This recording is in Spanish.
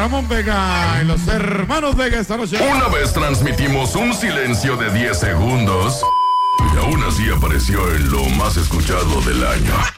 Ramón Vega y los hermanos Vega esta noche. Una vez transmitimos un silencio de 10 segundos y aún así apareció en lo más escuchado del año.